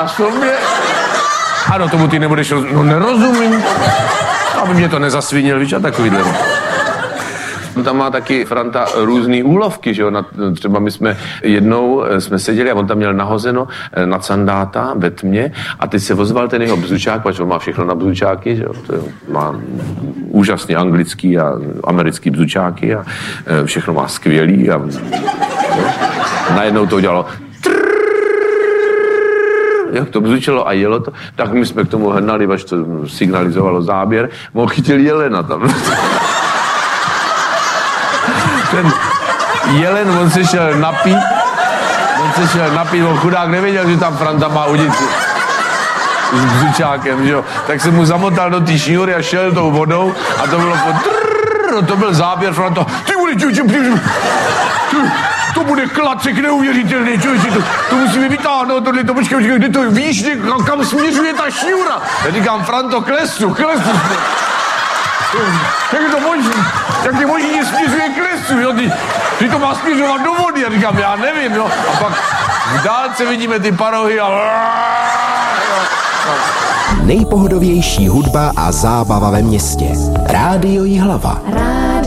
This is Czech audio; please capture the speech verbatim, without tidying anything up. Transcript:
říkáš to mě? Ano, tomu ty nebudeš rozumět. No nerozumím. Aby mě to nezasvinil, víš, a takovýhle. No, tam má taky Franta různý úlovky, že jo, na, třeba my jsme jednou jsme seděli a on tam měl nahozeno na sandáta ve tmě a teď se ozval ten jeho bzučák, protože on má všechno na bzučáky, že jo, to je, má úžasně anglický a americký bzučáky a všechno má skvělý a najednou to udělalo jak to bzučilo a jelo to, tak my jsme k tomu hnali, až to signalizovalo záběr, on chytil jelena tam. Ten jelen, on se šel napít, on se šel napít, on chudák nevěděl, že tam Franta má udici s bzučákem, že jo. Tak se mu zamotal do té šňůry a šel tou vodou a to bylo po trrrr, to byl záběr Franta, ty bude to bude klacek neuvěřitelný, člověče, to, to musíme vytáhnout, tohle, to počkej, počkej, kde to víš, kde, kam směřuje ta šňůra? Já říkám, Franto, klesu, klesu. Jak je to možný? Jak je možný, že směřuje k lesu, jo? Ty, ty to má směřovat do vody, já říkám, já nevím, jo? A pak v dálce vidíme ty parohy a... Nejpohodovější hudba a zábava ve městě. Rádio Jihlava.